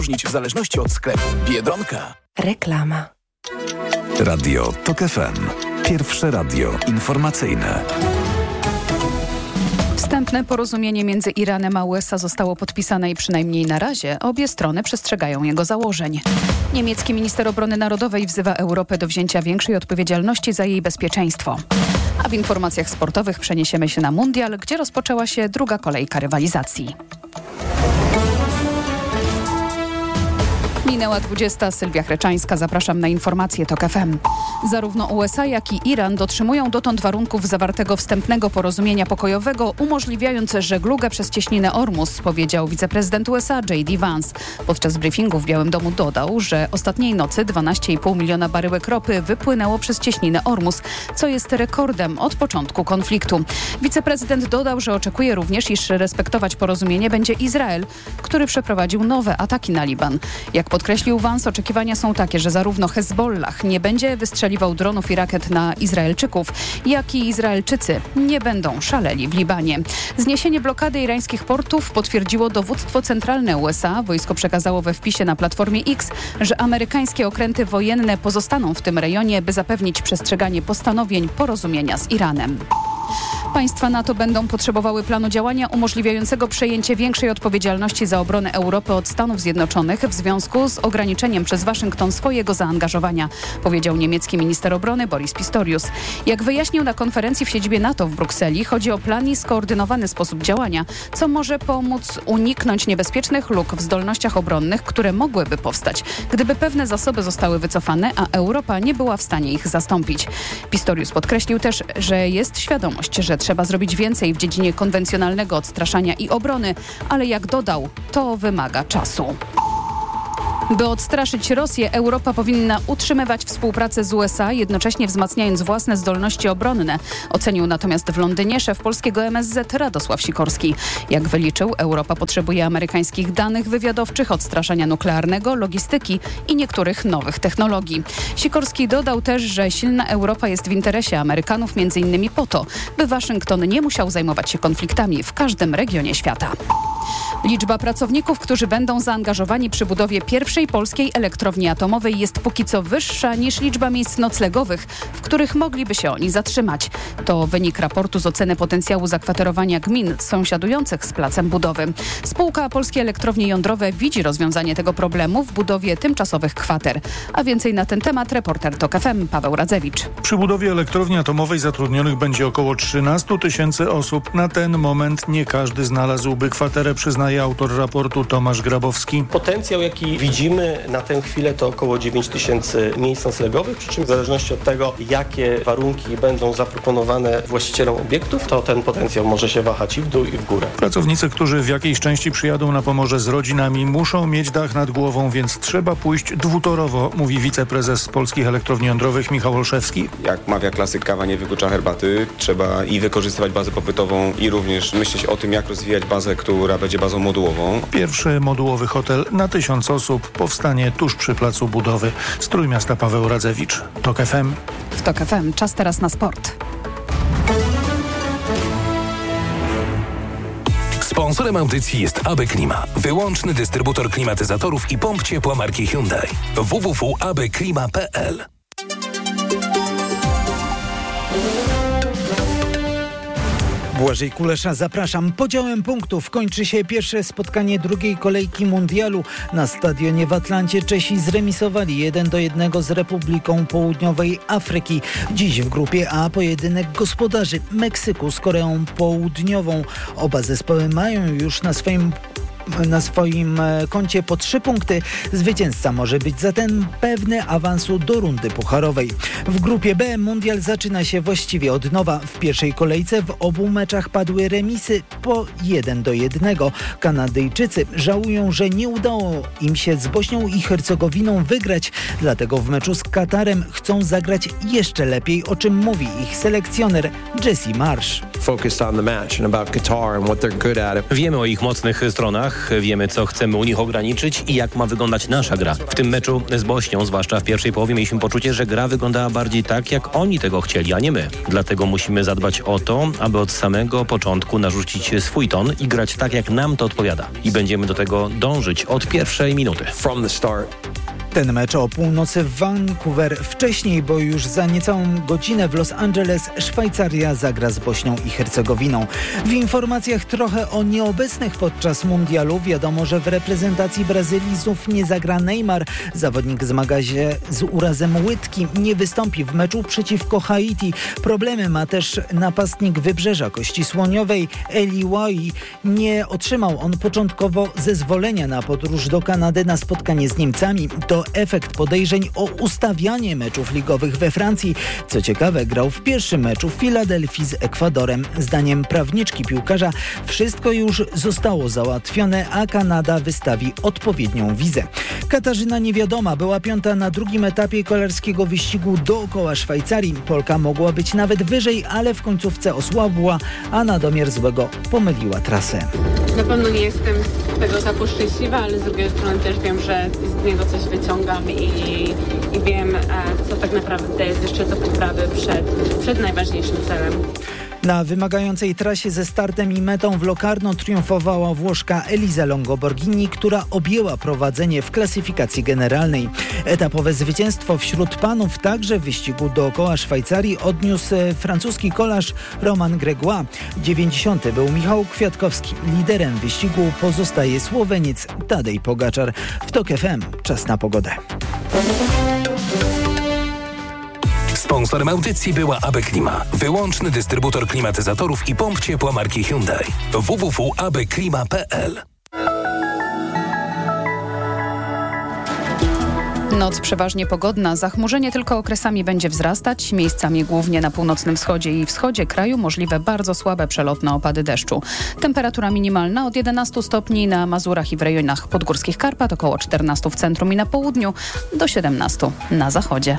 różnić w zależności od sklepu. Biedronka. Reklama. Radio TOK FM. Pierwsze radio informacyjne. Wstępne porozumienie między Iranem a USA zostało podpisane i przynajmniej na razie obie strony przestrzegają jego założeń. Niemiecki minister obrony narodowej wzywa Europę do wzięcia większej odpowiedzialności za jej bezpieczeństwo. A w informacjach sportowych przeniesiemy się na mundial, gdzie rozpoczęła się druga kolejka rywalizacji. Minęła 20. Sylwia Chreczańska. Zapraszam na informacje TOK FM. Zarówno USA, jak i Iran dotrzymują dotąd warunków zawartego wstępnego porozumienia pokojowego, umożliwiając żeglugę przez cieśninę Ormus, powiedział wiceprezydent USA J.D. Vance. Podczas briefingu w Białym Domu dodał, że ostatniej nocy 12,5 miliona baryłek ropy wypłynęło przez cieśninę Ormus, co jest rekordem od początku konfliktu. Wiceprezydent dodał, że oczekuje również, iż respektować porozumienie będzie Izrael, który przeprowadził nowe ataki na Liban. Jak podkreślił Vance, oczekiwania są takie, że zarówno Hezbollah nie będzie wystrzeliwał dronów i rakiet na Izraelczyków, jak i Izraelczycy nie będą szaleli w Libanie. Zniesienie blokady irańskich portów potwierdziło dowództwo centralne USA. Wojsko przekazało we wpisie na platformie X, że amerykańskie okręty wojenne pozostaną w tym rejonie, by zapewnić przestrzeganie postanowień porozumienia z Iranem. Państwa NATO będą potrzebowały planu działania umożliwiającego przejęcie większej odpowiedzialności za obronę Europy od Stanów Zjednoczonych w związku z ograniczeniem przez Waszyngton swojego zaangażowania, powiedział niemiecki minister obrony Boris Pistorius. Jak wyjaśnił na konferencji w siedzibie NATO w Brukseli, chodzi o plan i skoordynowany sposób działania, co może pomóc uniknąć niebezpiecznych luk w zdolnościach obronnych, które mogłyby powstać, gdyby pewne zasoby zostały wycofane, a Europa nie była w stanie ich zastąpić. Pistorius podkreślił też, że jest świadomość, że trzeba zrobić więcej w dziedzinie konwencjonalnego odstraszania i obrony, ale jak dodał, to wymaga czasu. By odstraszyć Rosję, Europa powinna utrzymywać współpracę z USA, jednocześnie wzmacniając własne zdolności obronne, ocenił natomiast w Londynie szef polskiego MSZ Radosław Sikorski. Jak wyliczył, Europa potrzebuje amerykańskich danych wywiadowczych, odstraszania nuklearnego, logistyki i niektórych nowych technologii. Sikorski dodał też, że silna Europa jest w interesie Amerykanów m.in. po to, by Waszyngton nie musiał zajmować się konfliktami w każdym regionie świata. Liczba pracowników, którzy będą zaangażowani przy budowie pierwszej polskiej elektrowni atomowej jest póki co wyższa niż liczba miejsc noclegowych, w których mogliby się oni zatrzymać. To wynik raportu z oceny potencjału zakwaterowania gmin sąsiadujących z placem budowy. Spółka Polskie Elektrownie Jądrowe widzi rozwiązanie tego problemu w budowie tymczasowych kwater. A więcej na ten temat reporter TOK FM Paweł Radzewicz. Przy budowie elektrowni atomowej zatrudnionych będzie około 13 000 osób. Na ten moment nie każdy znalazłby kwaterę, przyznaje autor raportu Tomasz Grabowski. Potencjał, jaki widzimy na tę chwilę, to około 9 000 miejsc noclegowych, przy czym w zależności od tego, jakie warunki będą zaproponowane właścicielom obiektów, to ten potencjał może się wahać i w dół, i w górę. Pracownicy, którzy w jakiejś części przyjadą na Pomorze z rodzinami, muszą mieć dach nad głową, więc trzeba pójść dwutorowo, mówi wiceprezes Polskich Elektrowni Jądrowych Michał Olszewski. Jak mawia klasyk, kawa nie wyklucza herbaty. Trzeba i wykorzystywać bazę popytową, i również myśleć o tym, jak rozwijać bazę, która będzie bazą modułową. Pierwszy modułowy hotel na 1000 osób powstanie tuż przy placu budowy. Z Trójmiasta Paweł Radzewicz, TOK FM. W TOK FM czas teraz na sport. Sponsorem audycji jest AB Klima, wyłączny dystrybutor klimatyzatorów i pomp ciepła marki Hyundai. www.abklima.pl. Błażej Kulesza, zapraszam. Podziałem punktów kończy się pierwsze spotkanie drugiej kolejki mundialu. Na stadionie w Atlancie Czesi zremisowali 1-1 z Republiką Południowej Afryki. Dziś w grupie A pojedynek gospodarzy Meksyku z Koreą Południową. Oba zespoły mają już na swoim koncie po 3 punkty. Zwycięzca może być zatem pewny awansu do rundy pucharowej. W grupie B mundial zaczyna się właściwie od nowa. W pierwszej kolejce w obu meczach padły remisy po 1-1. Kanadyjczycy żałują, że nie udało im się z Bośnią i Hercegowiną wygrać. Dlatego w meczu z Katarem chcą zagrać jeszcze lepiej, o czym mówi ich selekcjoner Jesse Marsz. Wiemy o ich mocnych stronach, rywalach, wiemy, co chcemy u nich ograniczyć i jak ma wyglądać nasza gra. W tym meczu z Bośnią, zwłaszcza w pierwszej połowie, mieliśmy poczucie, że gra wyglądała bardziej tak, jak oni tego chcieli, a nie my. Dlatego musimy zadbać o to, aby od samego początku narzucić swój ton i grać tak, jak nam to odpowiada. I będziemy do tego dążyć od pierwszej minuty. From the start. Ten mecz o północy w Vancouver. Wcześniej, bo już za niecałą godzinę w Los Angeles Szwajcaria zagra z Bośnią i Hercegowinną. W informacjach trochę o nieobecnych podczas mundialu. Wiadomo, że w reprezentacji Brazylii znów nie zagra Neymar. Zawodnik zmaga się z urazem łydki. Nie wystąpi w meczu przeciwko Haiti. Problemy ma też napastnik Wybrzeża Kości Słoniowej Eli Wahi. Nie otrzymał on początkowo zezwolenia na podróż do Kanady na spotkanie z Niemcami. To efekt podejrzeń o ustawianie meczów ligowych we Francji. Co ciekawe, grał w pierwszym meczu w Filadelfii z Ekwadorem. Zdaniem prawniczki piłkarza wszystko już zostało załatwione, a Kanada wystawi odpowiednią wizę. Katarzyna Niewiadoma była piąta na drugim etapie kolarskiego wyścigu dookoła Szwajcarii. Polka mogła być nawet wyżej, ale w końcówce osłabła, a na domiar złego pomyliła trasę. Na pewno nie jestem z tego etapu szczęśliwa, ale z drugiej strony też wiem, że z niego coś wyciągam i wiem, co tak naprawdę jest jeszcze do poprawy przed najważniejszym celem. Na wymagającej trasie ze startem i metą w Locarno triumfowała Włoszka Elisa Longo Borghini, która objęła prowadzenie w klasyfikacji generalnej. Etapowe zwycięstwo wśród panów także w wyścigu dookoła Szwajcarii odniósł francuski kolarz Romain Grégoire. 90. był Michał Kwiatkowski. Liderem wyścigu pozostaje Słoweniec Tadej Pogaczar. W TOK FM czas na pogodę. Sponsorem audycji była AB Klima, wyłączny dystrybutor klimatyzatorów i pomp ciepła marki Hyundai. www.abklima.pl. Noc przeważnie pogodna, zachmurzenie tylko okresami będzie wzrastać, miejscami głównie na północnym wschodzie i wschodzie kraju możliwe bardzo słabe przelotne opady deszczu. Temperatura minimalna od 11 stopni na Mazurach i w rejonach podgórskich Karpat, około 14 w centrum i na południu, do 17 na zachodzie.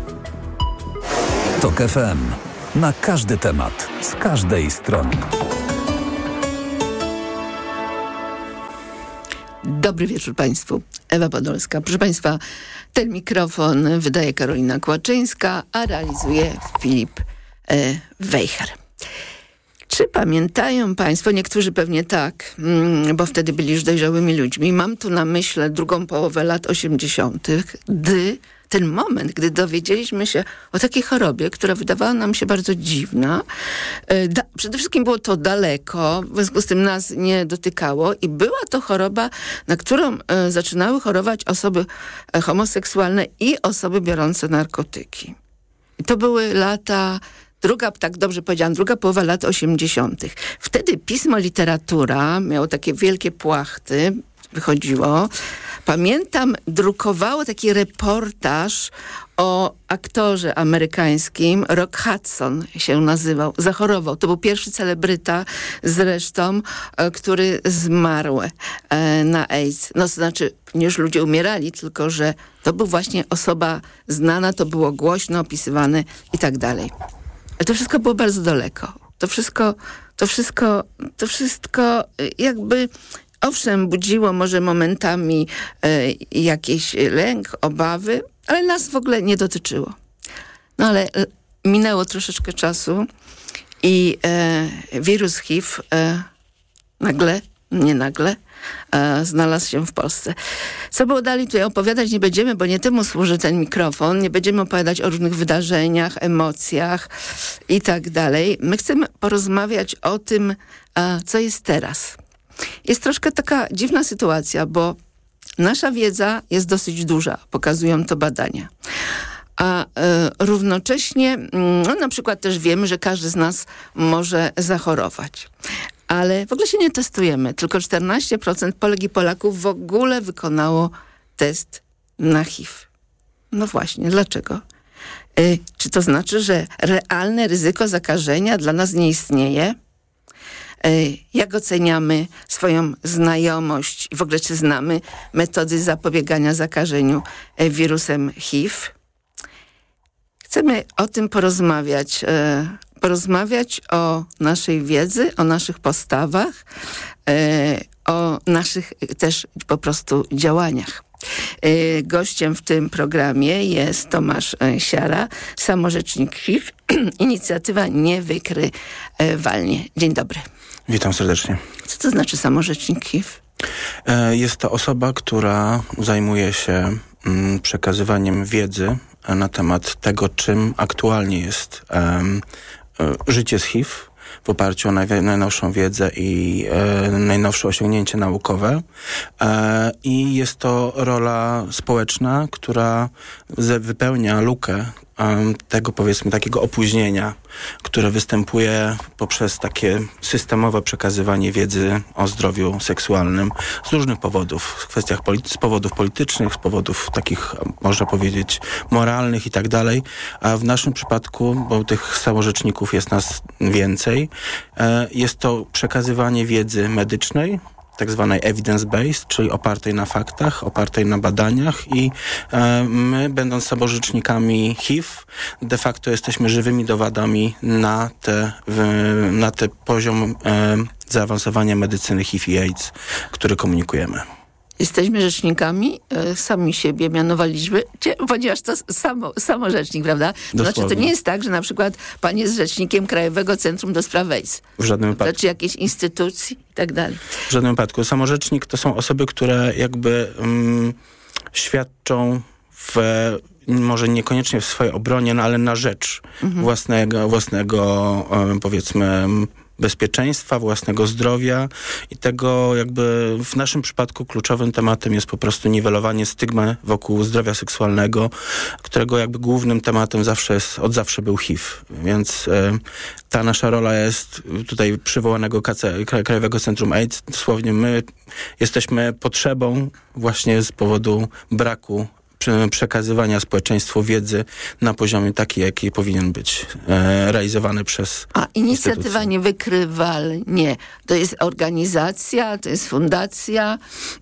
TOK FM. Na każdy temat, z każdej strony. Dobry wieczór Państwu. Ewa Podolska. Proszę Państwa, ten mikrofon wydaje Karolina Kłaczyńska, a realizuje Filip Wejher. Czy pamiętają Państwo, niektórzy pewnie tak, bo wtedy byli już dojrzałymi ludźmi, mam tu na myśli drugą połowę lat 80., ten moment, gdy dowiedzieliśmy się o takiej chorobie, która wydawała nam się bardzo dziwna. Przede wszystkim było to daleko, w związku z tym nas nie dotykało i była to choroba, na którą zaczynały chorować osoby homoseksualne i osoby biorące narkotyki. I to były lata... druga połowa lat 80. Wtedy pismo Literatura miało takie wielkie płachty, wychodziło. Pamiętam, drukowało taki reportaż o aktorze amerykańskim, Rock Hudson się nazywał, zachorował. To był pierwszy celebryta zresztą, który zmarł na AIDS. No to znaczy, nie już ludzie umierali, tylko że to był właśnie osoba znana, to było głośno opisywane i tak dalej. Ale to wszystko było bardzo daleko. To wszystko jakby... Owszem, budziło może momentami jakiś lęk, obawy, ale nas w ogóle nie dotyczyło. No ale minęło troszeczkę czasu i wirus HIV znalazł się w Polsce. Co było dalej, tutaj opowiadać nie będziemy, bo nie temu służy ten mikrofon. Nie będziemy opowiadać o różnych wydarzeniach, emocjach i tak dalej. My chcemy porozmawiać o tym, co jest teraz. Jest troszkę taka dziwna sytuacja, bo nasza wiedza jest dosyć duża, pokazują to badania. A równocześnie, na przykład też wiemy, że każdy z nas może zachorować. Ale w ogóle się nie testujemy. Tylko 14% Polek i Polaków w ogóle wykonało test na HIV. No właśnie, dlaczego? Czy to znaczy, że realne ryzyko zakażenia dla nas nie istnieje? Jak oceniamy swoją znajomość i w ogóle czy znamy metody zapobiegania zakażeniu wirusem HIV? Chcemy o tym porozmawiać porozmawiać o naszej wiedzy, o naszych postawach, o naszych też po prostu działaniach. Gościem w tym programie jest Tomasz Siara, samorzecznik HIV, inicjatywa Niewykrywalnie. Dzień dobry. Witam serdecznie. Co to znaczy samorzecznik HIV? Jest to osoba, która zajmuje się przekazywaniem wiedzy na temat tego, czym aktualnie jest życie z HIV w oparciu o najnowszą wiedzę i najnowsze osiągnięcia naukowe. I jest to rola społeczna, która wypełnia lukę tego, powiedzmy, takiego opóźnienia, które występuje poprzez takie systemowe przekazywanie wiedzy o zdrowiu seksualnym z różnych powodów. Z powodów politycznych, z powodów takich, można powiedzieć, moralnych i tak dalej. A w naszym przypadku, bo tych samorzeczników jest nas więcej, jest to przekazywanie wiedzy medycznej, tak zwanej evidence-based, czyli opartej na faktach, opartej na badaniach i my, będąc samorzecznikami HIV, de facto jesteśmy żywymi dowodami na te poziom zaawansowania medycyny HIV i AIDS, który komunikujemy. Jesteśmy rzecznikami, sami siebie mianowaliśmy, ponieważ to samorzecznik, prawda? To znaczy, to nie jest tak, że na przykład pan jest rzecznikiem Krajowego Centrum do Spraw AIDS. W żadnym wypadku. Czy jakiejś instytucji i tak dalej. W żadnym wypadku. Samorzecznik to są osoby, które jakby świadczą może niekoniecznie w swojej obronie, no ale na rzecz własnego powiedzmy, bezpieczeństwa, własnego zdrowia i tego jakby w naszym przypadku kluczowym tematem jest po prostu niwelowanie stygmy wokół zdrowia seksualnego, którego jakby głównym tematem od zawsze był HIV. Więc ta nasza rola jest tutaj przywołanego Krajowego Centrum AIDS. Dosłownie my jesteśmy potrzebą właśnie z powodu braku przekazywania społeczeństwu wiedzy na poziomie taki, jaki powinien być realizowany przez inicjatywa Niewykrywalnie. To jest organizacja, to jest fundacja?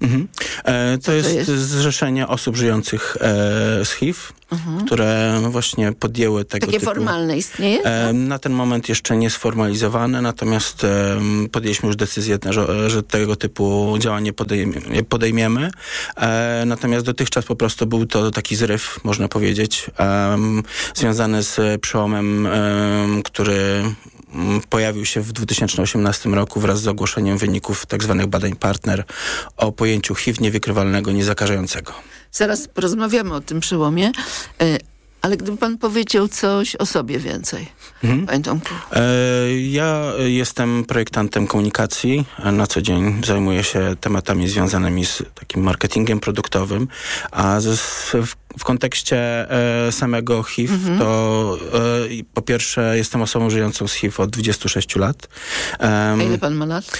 To jest zrzeszenie osób żyjących z HIV, które właśnie podjęły tego Takie typu... formalne istnieje? Na ten moment jeszcze nie sformalizowane, natomiast podjęliśmy już decyzję, że tego typu działanie podejmiemy. Natomiast dotychczas po prostu był to taki zryw, można powiedzieć, związany z przełomem, który pojawił się w 2018 roku wraz z ogłoszeniem wyników tzw. badań partner o pojęciu HIV niewykrywalnego, niezakażającego. Zaraz porozmawiamy o tym przełomie, ale gdyby pan powiedział coś o sobie więcej, panie Tomku. Ja jestem projektantem komunikacji. Na co dzień zajmuję się tematami związanymi z takim marketingiem produktowym, a w kontekście samego HIV to po pierwsze jestem osobą żyjącą z HIV od 26 lat. A ile pan ma lat?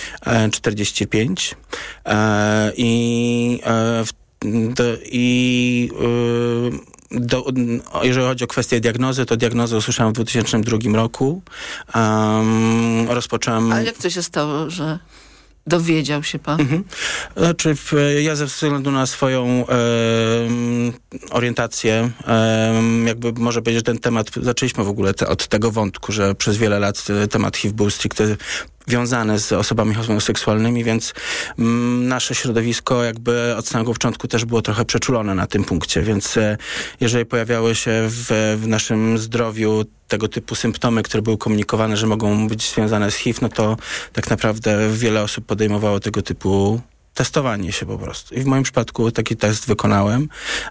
45. Jeżeli chodzi o kwestię diagnozy, to diagnozę usłyszałem w 2002 roku. Rozpocząłem... Ale jak to się stało, że dowiedział się pan? Znaczy, ja ze względu na swoją orientację, jakby może powiedzieć, że ten temat, zaczęliśmy w ogóle od tego wątku, że przez wiele lat temat HIV był stricte wiązane z osobami homoseksualnymi, więc nasze środowisko jakby od samego początku też było trochę przeczulone na tym punkcie, więc jeżeli pojawiały się w naszym zdrowiu tego typu symptomy, które były komunikowane, że mogą być związane z HIV, no to tak naprawdę wiele osób podejmowało tego typu testowanie się po prostu. I w moim przypadku taki test wykonałem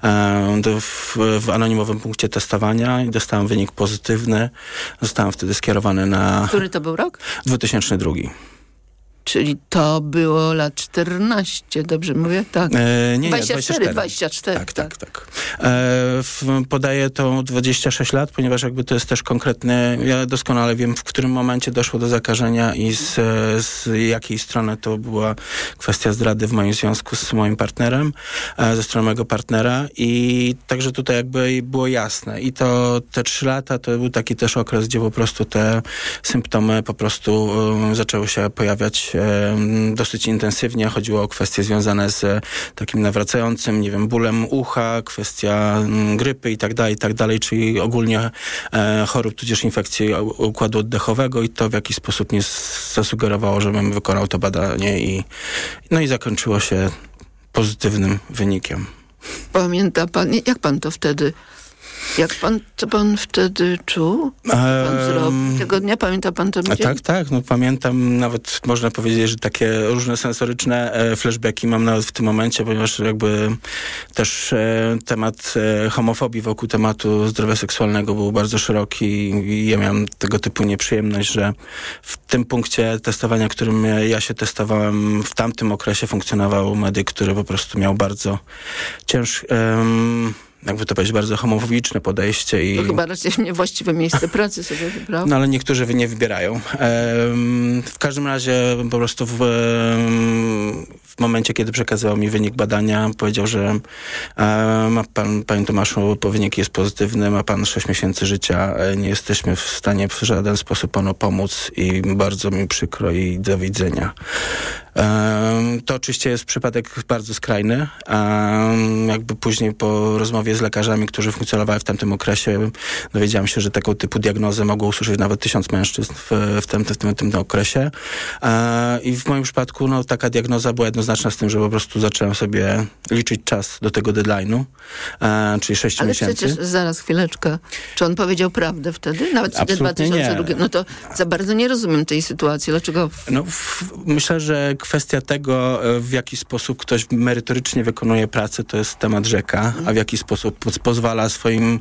w anonimowym punkcie testowania i dostałem wynik pozytywny. Zostałem wtedy skierowany na... Który to był rok? 2002. Czyli to było lat 14, dobrze mówię? Tak. Nie, 24. Tak. Podaję to 26 lat, ponieważ jakby to jest też konkretne, ja doskonale wiem, w którym momencie doszło do zakażenia i z jakiej strony to była kwestia zdrady w moim związku z moim partnerem, ze strony mojego partnera i także tutaj jakby było jasne. I to te 3 lata to był taki też okres, gdzie po prostu te symptomy po prostu zaczęły się pojawiać dosyć intensywnie. Chodziło o kwestie związane z takim nawracającym, nie wiem, bólem ucha, kwestia grypy i tak dalej, czyli ogólnie chorób, tudzież infekcji układu oddechowego i to w jakiś sposób mnie zasugerowało, żebym wykonał to badanie i zakończyło się pozytywnym wynikiem. Pamięta pan, jak pan to wtedy... Co pan wtedy czuł? Co pan zrobił? Tego dnia pamięta pan to? Tak. No pamiętam, nawet można powiedzieć, że takie różne sensoryczne flashbacki mam nawet w tym momencie, ponieważ jakby też temat homofobii wokół tematu zdrowia seksualnego był bardzo szeroki i ja miałem tego typu nieprzyjemność, że w tym punkcie testowania, którym ja się testowałem, w tamtym okresie funkcjonował medyk, który po prostu miał bardzo jakby to powiedzieć, bardzo homofobiczne podejście. To chyba raczej niewłaściwe miejsce pracy sobie wybrał. No ale niektórzy nie wybierają. W każdym razie po prostu w momencie, kiedy przekazywał mi wynik badania, powiedział, że ma pan, panie Tomaszu, wynik jest pozytywny, ma pan 6 miesięcy życia, nie jesteśmy w stanie w żaden sposób panu pomóc i bardzo mi przykro i do widzenia. To oczywiście jest przypadek bardzo skrajny. Jakby później po rozmowie z lekarzami, którzy funkcjonowali w tamtym okresie, dowiedziałem się, że taką typu diagnozę mogło usłyszeć nawet 1000 mężczyzn w tym okresie. I w moim przypadku taka diagnoza była jednoznaczna z tym, że po prostu zacząłem sobie liczyć czas do tego deadline'u, czyli 6 miesięcy. Ale przecież zaraz, chwileczkę. Czy on powiedział prawdę wtedy? Nawet wtedy 2002. Nie. No to za bardzo nie rozumiem tej sytuacji. Dlaczego? Myślę, że kwestia tego, w jaki sposób ktoś merytorycznie wykonuje pracę, to jest temat rzeka, a w jaki sposób pozwala swoim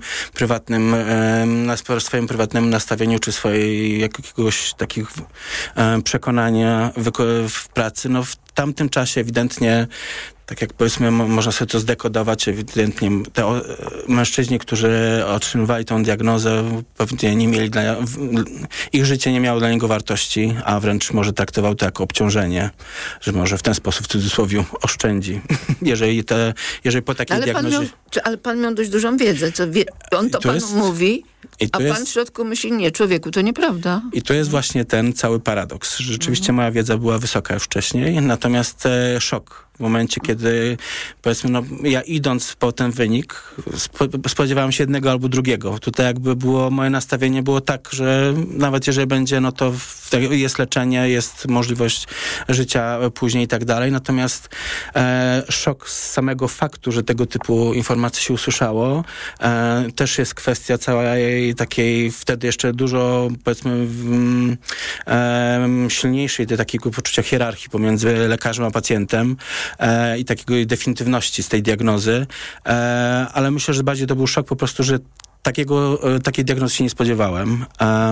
prywatnym nastawieniu, czy swojej jakiegoś takich przekonania w pracy. W tamtym czasie ewidentnie, tak jak powiedzmy, można sobie to zdekodować, ewidentnie mężczyźni, którzy otrzymywali tą diagnozę, pewnie nie mieli ich życie nie miało dla niego wartości, a wręcz może traktował to jako obciążenie, że może w ten sposób w cudzysłowie oszczędzi. jeżeli po takiej diagnozie... Ale pan miał dość dużą wiedzę, on to panu mówi, a pan w środku myśli, nie, człowieku, to nieprawda. I to jest właśnie ten cały paradoks. Rzeczywiście moja wiedza była wysoka już wcześniej, natomiast szok w momencie, kiedy powiedzmy, ja idąc po ten wynik, spodziewałem się jednego albo drugiego. Tutaj jakby moje nastawienie było tak, że nawet jeżeli będzie, to jest leczenie, jest możliwość życia później i tak dalej. Natomiast szok z samego faktu, że tego typu informacje się usłyszało, też jest kwestia całej takiej wtedy jeszcze dużo, powiedzmy, silniejszej takiego poczucia hierarchii pomiędzy lekarzem a pacjentem i takiej definitywności z tej diagnozy, ale myślę, że bardziej to był szok po prostu, że takiej diagnozy się nie spodziewałem.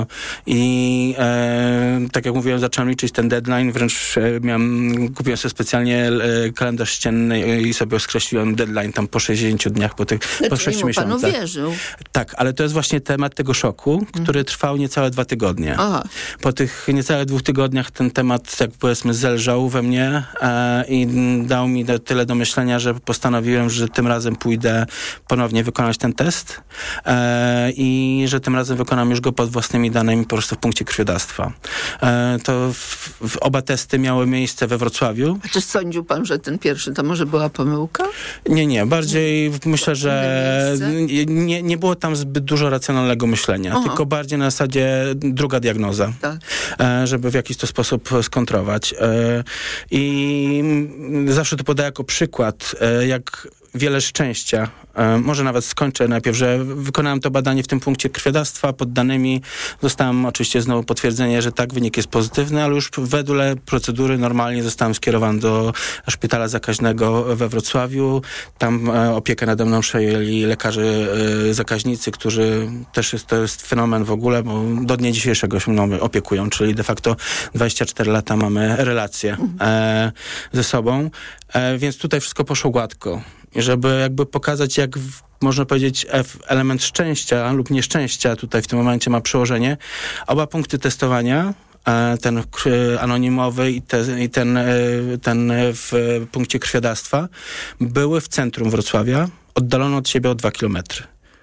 Tak jak mówiłem, zacząłem liczyć ten deadline, wręcz kupiłem sobie specjalnie kalendarz ścienny i sobie skreśliłem deadline tam po 60 dniach, po 6 miesiącach. Panu wierzył. Tak, ale to jest właśnie temat tego szoku, który trwał niecałe 2 tygodnie. Aha. Po tych niecałe 2 tygodniach ten temat, jak powiedzmy, zelżał we mnie i dał mi tyle do myślenia, że postanowiłem, że tym razem pójdę ponownie wykonać ten test. I że tym razem wykonam już go pod własnymi danymi po prostu w punkcie krwiodawstwa. To oba testy miały miejsce we Wrocławiu. A czy sądził pan, że ten pierwszy to może była pomyłka? Nie. Bardziej myślę, że nie było tam zbyt dużo racjonalnego myślenia, tylko bardziej na zasadzie druga diagnoza, tak. Żeby w jakiś to sposób skontrować. I zawsze to podaję jako przykład, jak wiele szczęścia. Może nawet skończę najpierw, że wykonałem to badanie w tym punkcie krwiodawstwa pod danymi. Dostałem oczywiście znowu potwierdzenie, że tak, wynik jest pozytywny, ale już wedle procedury normalnie zostałem skierowany do szpitala zakaźnego we Wrocławiu. Tam opiekę nade mną przejęli lekarze zakaźnicy, którzy też to jest fenomen w ogóle, bo do dnia dzisiejszego się mną opiekują, czyli de facto 24 lata mamy relacje ze sobą. Więc tutaj wszystko poszło gładko. I żeby jakby pokazać, jak można powiedzieć, element szczęścia lub nieszczęścia tutaj w tym momencie ma przełożenie. Oba punkty testowania, ten anonimowy i ten w punkcie krwiodawstwa, były w centrum Wrocławia, oddalone od siebie o 2 kilometry.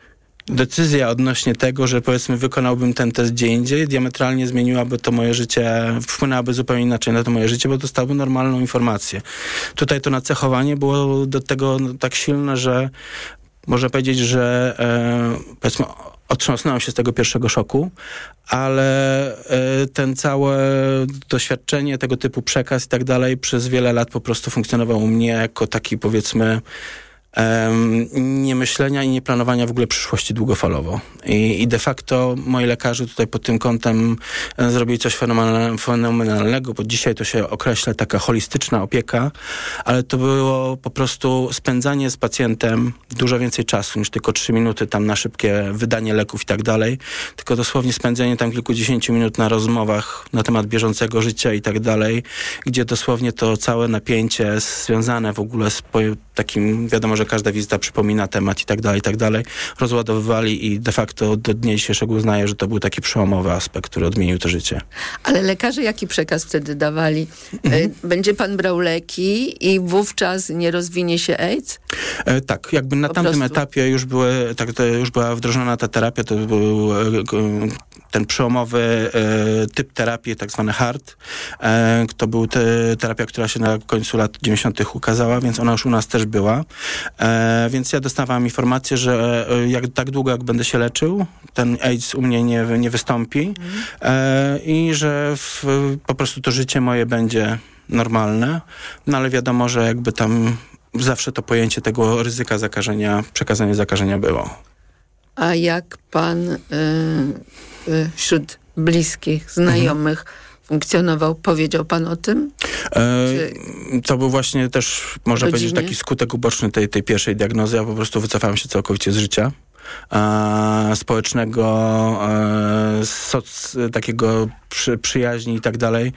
decyzja odnośnie tego, że powiedzmy wykonałbym ten test gdzie indziej, diametralnie zmieniłaby to moje życie, wpłynęłaby zupełnie inaczej na to moje życie, bo dostałbym normalną informację. Tutaj to nacechowanie było do tego tak silne, że można powiedzieć, że powiedzmy otrząsnąłem się z tego pierwszego szoku, ale ten całe doświadczenie, tego typu przekaz i tak dalej przez wiele lat po prostu funkcjonował u mnie jako taki, powiedzmy, nie myślenia i nie planowania w ogóle przyszłości długofalowo. I de facto moi lekarze tutaj pod tym kątem zrobili coś fenomenalnego, bo dzisiaj to się określa taka holistyczna opieka, ale to było po prostu spędzanie z pacjentem dużo więcej czasu niż tylko 3 minuty tam na szybkie wydanie leków i tak dalej, tylko dosłownie spędzenie tam kilkudziesięciu minut na rozmowach na temat bieżącego życia i tak dalej, gdzie dosłownie to całe napięcie związane w ogóle z takim, wiadomo, że każda wizyta przypomina temat i tak dalej, rozładowywali i de facto do dnia dzisiejszego uznaję, że to był taki przełomowy aspekt, który odmienił to życie. Ale lekarze jaki przekaz wtedy dawali? Będzie pan brał leki i wówczas nie rozwinie się AIDS? Tak, jakby na tamtym etapie już była wdrożona ta terapia, to był ten przełomowy typ terapii, tak zwany HART. To był terapia, która się na końcu lat 90. ukazała, więc ona już u nas też była. Więc ja dostawałem informację, że tak długo jak będę się leczył, ten AIDS u mnie nie wystąpi i że po prostu to życie moje będzie normalne. No ale wiadomo, że jakby tam zawsze to pojęcie tego ryzyka zakażenia, przekazania zakażenia było. A jak pan wśród bliskich, znajomych funkcjonował? Powiedział pan o tym? To był właśnie też, można powiedzieć, taki skutek uboczny tej pierwszej diagnozy. Ja po prostu wycofałem się całkowicie z życia społecznego, takiego przyjaźni i tak dalej.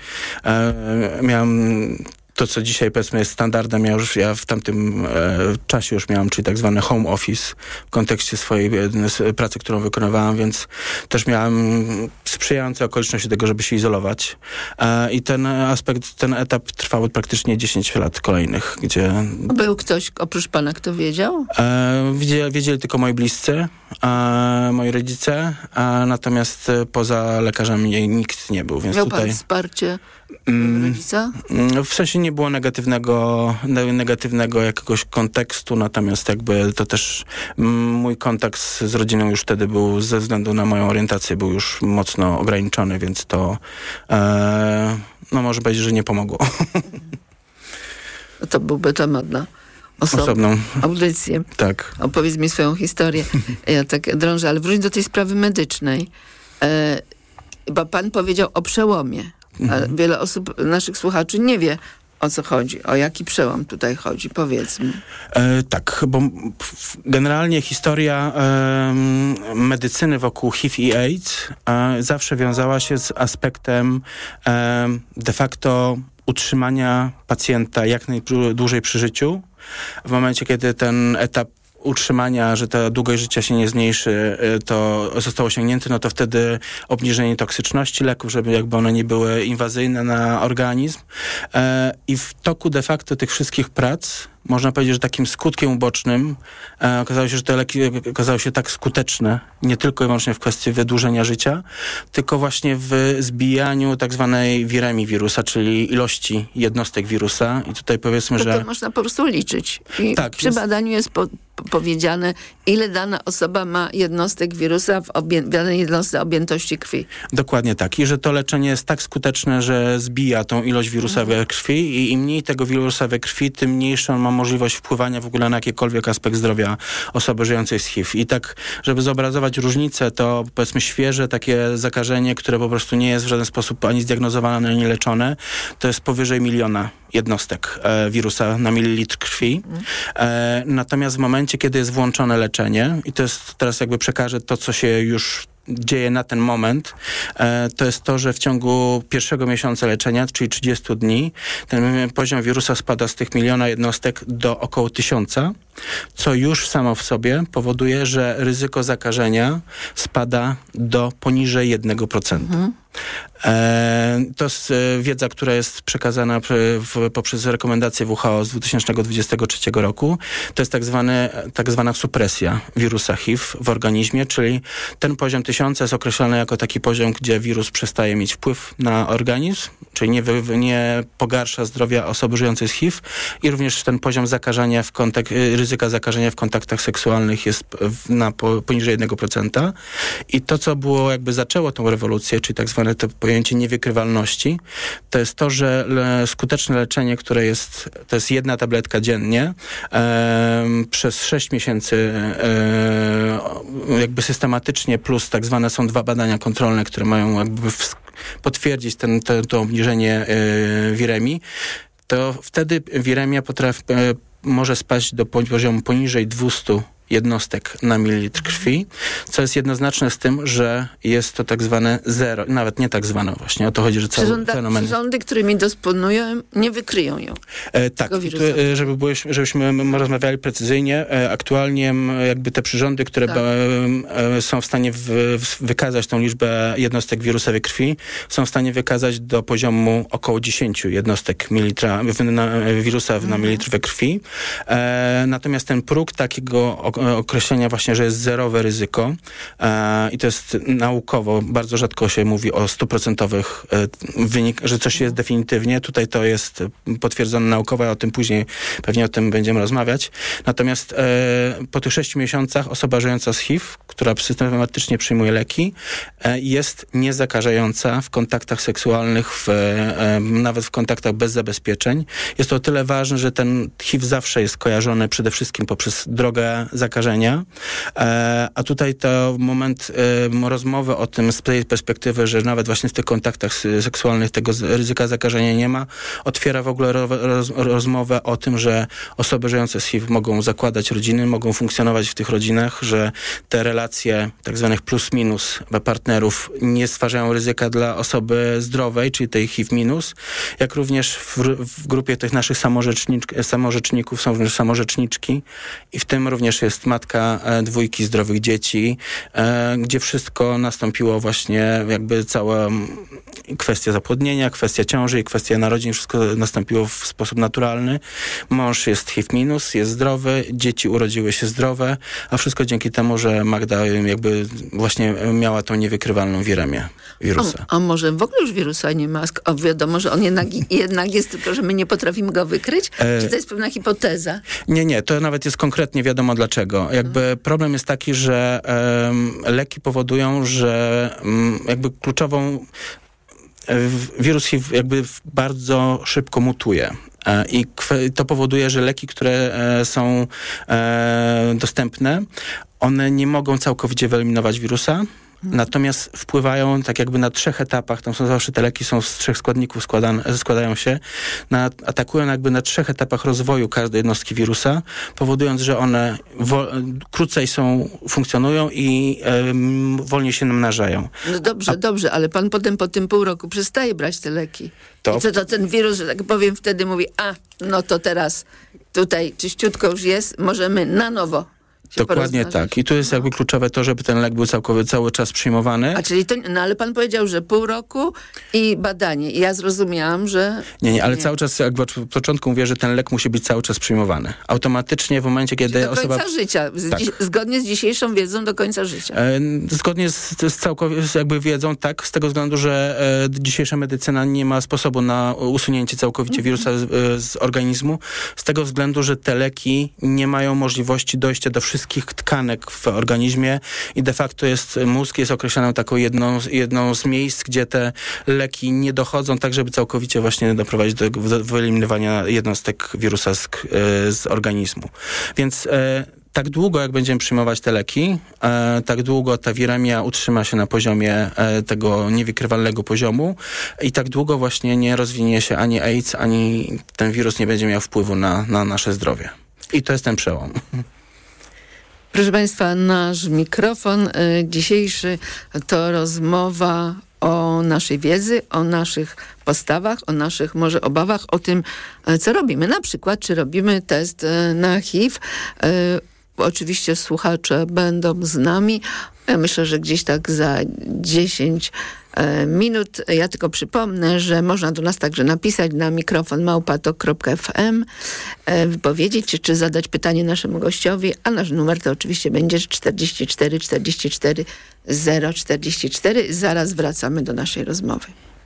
Miałem to, co dzisiaj powiedzmy jest standardem, ja w tamtym czasie już miałem, czyli tak zwany home office w kontekście swojej pracy, którą wykonywałem, więc też miałem sprzyjające okoliczności do tego, żeby się izolować. I ten etap trwał praktycznie 10 lat kolejnych, gdzie... Był ktoś oprócz pana, kto wiedział? Wiedzieli tylko moi bliscy, moi rodzice, natomiast poza lekarzami nikt nie był, więc miał tutaj... pan wsparcie rodzica? W sensie nie było negatywnego jakiegoś kontekstu, natomiast jakby to też mój kontakt z rodziną już wtedy był, ze względu na moją orientację, był już mocno ograniczony, więc to może powiedzieć, że nie pomogło. No to byłby temat na osobną audycję. Tak. Opowiedz mi swoją historię. Ja tak drążę, ale wróć do tej sprawy medycznej. Bo pan powiedział o przełomie. Ale wiele osób, naszych słuchaczy nie wie, o co chodzi, o jaki przełom tutaj chodzi, powiedzmy. Tak, bo generalnie historia medycyny wokół HIV i AIDS zawsze wiązała się z aspektem de facto utrzymania pacjenta jak najdłużej przy życiu. W momencie, kiedy ten etap utrzymania, że ta długość życia się nie zmniejszy, to zostało osiągnięte, no to wtedy obniżenie toksyczności leków, żeby jakby one nie były inwazyjne na organizm. I w toku de facto tych wszystkich prac można powiedzieć, że takim skutkiem ubocznym okazało się, że te leki okazały się tak skuteczne, nie tylko i wyłącznie w kwestii wydłużenia życia, tylko właśnie w zbijaniu tak zwanej wiremii wirusa, czyli ilości jednostek wirusa. I tutaj powiedzmy, że... To można po prostu liczyć. I tak, przy badaniu jest powiedziane, ile dana osoba ma jednostek wirusa w danej jednostce objętości krwi. Dokładnie tak. I że to leczenie jest tak skuteczne, że zbija tą ilość wirusa we krwi i im mniej tego wirusa we krwi, tym mniejszą on ma możliwość wpływania w ogóle na jakikolwiek aspekt zdrowia osoby żyjącej z HIV. I tak, żeby zobrazować różnicę, to powiedzmy świeże takie zakażenie, które po prostu nie jest w żaden sposób ani zdiagnozowane, ani leczone, to jest powyżej 1 miliona jednostek wirusa na mililitr krwi. Natomiast w momencie, kiedy jest włączone leczenie, i to jest teraz jakby przekażę to, co się już dzieje na ten moment, to jest to, że w ciągu pierwszego miesiąca leczenia, czyli 30 dni, ten poziom wirusa spada z tych 1 miliona jednostek do około 1000, co już samo w sobie powoduje, że ryzyko zakażenia spada do poniżej 1%. To jest wiedza, która jest przekazana poprzez rekomendacje WHO z 2023 roku. To jest tak zwana supresja wirusa HIV w organizmie, czyli ten poziom 1000 jest określony jako taki poziom, gdzie wirus przestaje mieć wpływ na organizm, czyli nie pogarsza zdrowia osoby żyjącej z HIV i również ten poziom zakażenia ryzyka zakażenia w kontaktach seksualnych jest poniżej 1%. I to, co było zaczęło tą rewolucję, czyli tak zwane to pojęcie niewykrywalności, to jest to, że skuteczne leczenie, które to jest 1 tabletka dziennie, przez 6 miesięcy systematycznie, plus tak zwane są 2 badania kontrolne, które mają potwierdzić to obniżenie wiremii, to wtedy wiremia może spaść do poziomu poniżej 200 jednostek na mililitr krwi, co jest jednoznaczne z tym, że jest to tak zwane zero, nawet nie tak zwane właśnie, o to chodzi, że cały fenomen... Przyrządy, którymi dysponują, nie wykryją ją. Tak, żebyśmy rozmawiali precyzyjnie, aktualnie te przyrządy, które są w stanie wykazać tą liczbę jednostek wirusa we krwi, są w stanie wykazać do poziomu około 10 jednostek wirusa na mililitr we krwi. Natomiast ten próg takiego określenia właśnie, że jest zerowe ryzyko i to jest naukowo, bardzo rzadko się mówi o 100% że coś jest definitywnie. Tutaj to jest potwierdzone naukowo, a o tym później pewnie o tym będziemy rozmawiać. Natomiast po tych 6 miesiącach osoba żyjąca z HIV, która systematycznie przyjmuje leki, jest niezakażająca w kontaktach seksualnych, nawet w kontaktach bez zabezpieczeń. Jest to o tyle ważne, że ten HIV zawsze jest kojarzony przede wszystkim poprzez drogę zakażenia, a tutaj to moment rozmowy o tym z tej perspektywy, że nawet właśnie w tych kontaktach seksualnych tego ryzyka zakażenia nie ma, otwiera w ogóle rozmowę o tym, że osoby żyjące z HIV mogą zakładać rodziny, mogą funkcjonować w tych rodzinach, że te relacje tak zwanych plus-minus partnerów nie stwarzają ryzyka dla osoby zdrowej, czyli tej HIV-, jak również w grupie tych naszych samorzeczników są również samorzeczniczki i w tym również jest matka 2 zdrowych dzieci, gdzie wszystko nastąpiło właśnie cała kwestia zapłodnienia, kwestia ciąży i kwestia narodzin, wszystko nastąpiło w sposób naturalny. Mąż jest HIV-, jest zdrowy, dzieci urodziły się zdrowe, a wszystko dzięki temu, że Magda właśnie miała tą niewykrywalną wiremię wirusa. A może w ogóle już wirusa nie ma? Wiadomo, że on jednak jest, tylko że my nie potrafimy go wykryć? Czy to jest pewna hipoteza? Nie, to nawet jest konkretnie wiadomo dlaczego. Problem jest taki, że leki powodują, że kluczową wirus HIV bardzo szybko mutuje. I to powoduje, że leki, które są dostępne, one nie mogą całkowicie wyeliminować wirusa, natomiast wpływają na 3 etapach, tam są zawsze te leki są z 3 składników składają się, atakują na 3 etapach rozwoju każdej jednostki wirusa, powodując, że one krócej funkcjonują i wolniej się namnażają. No dobrze, ale pan potem po tym pół roku przestaje brać te leki. I co to ten wirus, że tak powiem, wtedy mówi, no to teraz tutaj czyściutko już jest, możemy na nowo. Dokładnie tak. I tu jest kluczowe to, żeby ten lek był cały czas przyjmowany. A czyli to, ale pan powiedział, że pół roku i badanie. I ja zrozumiałam, że... Nie, ale cały czas, od początku mówię, że ten lek musi być cały czas przyjmowany. Automatycznie w momencie, kiedy do końca życia. Zgodnie z dzisiejszą wiedzą do końca życia. Zgodnie z całkowitą wiedzą, tak, z tego względu, że dzisiejsza medycyna nie ma sposobu na usunięcie całkowicie wirusa z organizmu. Z tego względu, że te leki nie mają możliwości dojścia do wszystkich tkanek w organizmie i de facto mózg jest określaną taką jedną z miejsc, gdzie te leki nie dochodzą tak, żeby całkowicie właśnie doprowadzić do wyeliminowania jednostek wirusa z organizmu. Więc tak długo, jak będziemy przyjmować te leki, tak długo ta wiremia utrzyma się na poziomie tego niewykrywalnego poziomu i tak długo właśnie nie rozwinie się ani AIDS, ani ten wirus nie będzie miał wpływu na nasze zdrowie. I to jest ten przełom. Proszę Państwa, nasz mikrofon dzisiejszy to rozmowa o naszej wiedzy, o naszych postawach, o naszych może obawach, o tym, co robimy. Na przykład, czy robimy test na HIV. oczywiście słuchacze będą z nami. Ja myślę, że gdzieś tak za 10 minut. Ja tylko przypomnę, że można do nas także napisać na mikrofon@tok.fm, wypowiedzieć czy zadać pytanie naszemu gościowi, a nasz numer to oczywiście będzie 44 44 044. Zaraz wracamy do naszej rozmowy.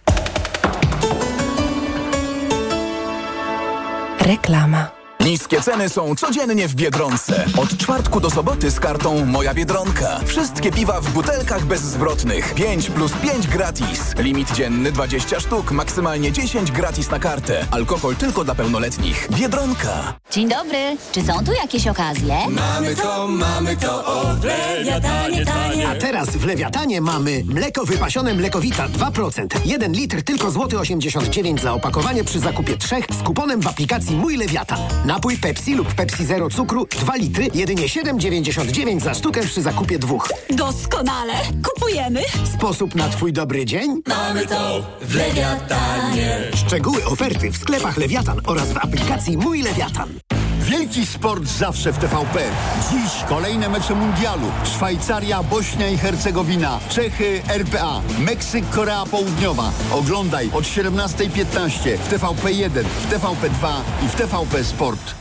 Reklama. Niskie ceny są codziennie w Biedronce. Od czwartku do soboty z kartą Moja Biedronka. Wszystkie piwa w butelkach bezzwrotnych. 5+5 gratis. Limit dzienny 20 sztuk, maksymalnie 10 gratis na kartę. Alkohol tylko dla pełnoletnich. Biedronka. Dzień dobry. Czy są tu jakieś okazje? Mamy to, o w Lewiatanie tanie. A teraz w Lewiatanie mamy mleko wypasione Mlekowita 2%. 1 litr tylko złoty 89 za opakowanie przy zakupie 3 z kuponem w aplikacji Mój Lewiatan. Napój Pepsi lub Pepsi Zero cukru 2 litry, jedynie 7,99 za sztukę przy zakupie 2. Doskonale. Kupujemy. Sposób na twój dobry dzień? Mamy to w Lewiatanie. Szczegóły oferty w sklepach Lewiatan oraz w aplikacji Mój Lewiatan. Wielki sport zawsze w TVP. Dziś kolejne mecze mundialu. Szwajcaria, Bośnia i Hercegowina, Czechy, RPA, Meksyk, Korea Południowa. Oglądaj od 17:15 w TVP1, w TVP2 i w TVP Sport.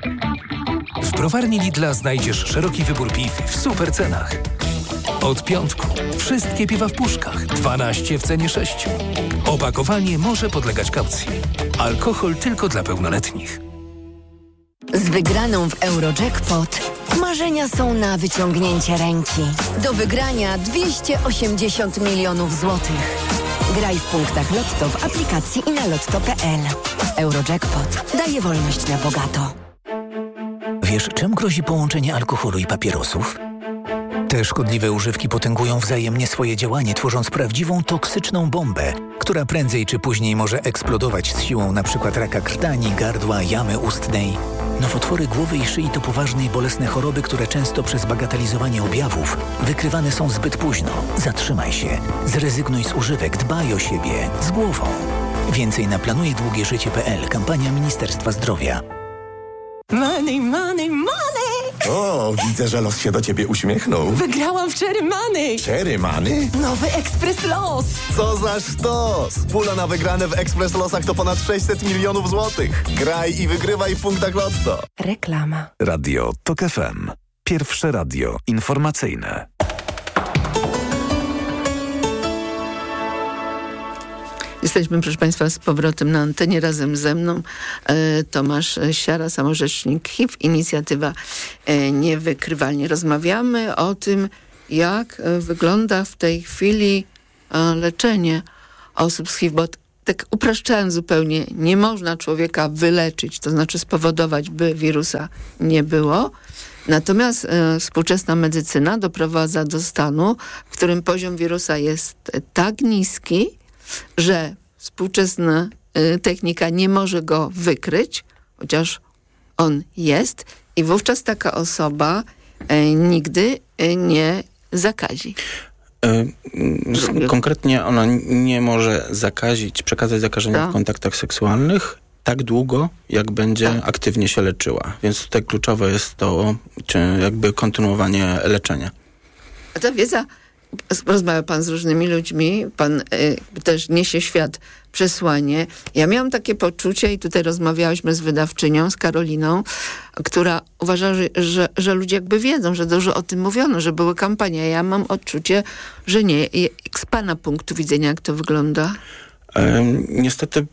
W browarni Lidla znajdziesz szeroki wybór piw w super cenach. Od piątku wszystkie piwa w puszkach, 12 w cenie 6. Opakowanie może podlegać kaucji. Alkohol tylko dla pełnoletnich. Z wygraną w Eurojackpot marzenia są na wyciągnięcie ręki. Do wygrania 280 milionów złotych. Graj w punktach Lotto w aplikacji i na lotto.pl. Eurojackpot daje wolność na bogato. Wiesz, czym grozi połączenie alkoholu i papierosów? Te szkodliwe używki potęgują wzajemnie swoje działanie, tworząc prawdziwą toksyczną bombę, która prędzej czy później może eksplodować z siłą np. raka krtani, gardła, jamy ustnej. Nowotwory głowy i szyi to poważne i bolesne choroby, które często przez bagatelizowanie objawów wykrywane są zbyt późno. Zatrzymaj się, zrezygnuj z używek, dbaj o siebie, z głową. Więcej na planujedługieżycie.pl. Kampania Ministerstwa Zdrowia. Money, money, money! O, widzę, że los się do ciebie uśmiechnął. Wygrałam w Cherry Money! Cherry Money? Nowy Ekspres Los! Co za sztos! Pula na wygrane w Ekspres Losach to ponad 600 milionów złotych. Graj i wygrywaj w punktach Lotto. Reklama. Radio TOK FM. Pierwsze radio informacyjne. Jesteśmy, proszę Państwa, z powrotem na antenie. Razem ze mną Tomasz Siara, samorzecznik HIV, inicjatywa Niewykrywalnie. Rozmawiamy o tym, jak wygląda w tej chwili leczenie osób z HIV, bo tak upraszczając zupełnie, nie można człowieka wyleczyć, to znaczy spowodować, by wirusa nie było. Natomiast współczesna medycyna doprowadza do stanu, w którym poziom wirusa jest tak niski, że współczesna technika nie może go wykryć, chociaż on jest, i wówczas taka osoba nigdy nie zakazi. Konkretnie ona nie może przekazać zakażenia w kontaktach seksualnych tak długo, jak będzie aktywnie się leczyła. Więc tutaj kluczowe jest to, jakby kontynuowanie leczenia. A ta wiedza, rozmawia pan z różnymi ludźmi, pan też niesie świat przesłanie. Ja miałam takie poczucie i tutaj rozmawiałyśmy z wydawczynią, z Karoliną, która uważa, że ludzie jakby wiedzą, że dużo o tym mówiono, że były kampanie. Ja mam odczucie, że nie. Z pana punktu widzenia, jak to wygląda? Niestety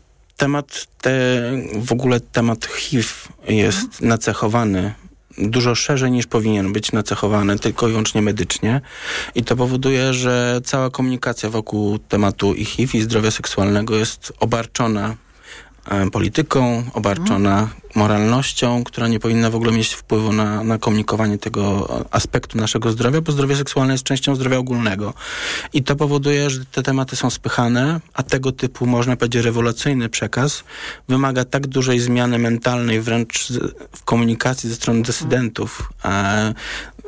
w ogóle temat HIV jest nacechowany dużo szerzej niż powinien być nacechowany, tylko i wyłącznie medycznie. I to powoduje, że cała komunikacja wokół tematu i HIV i zdrowia seksualnego jest obarczona polityką, obarczona moralnością, która nie powinna w ogóle mieć wpływu na komunikowanie tego aspektu naszego zdrowia, bo zdrowie seksualne jest częścią zdrowia ogólnego. I to powoduje, że te tematy są spychane, a tego typu, można powiedzieć, rewolucyjny przekaz wymaga tak dużej zmiany mentalnej, wręcz w komunikacji ze strony dysydentów,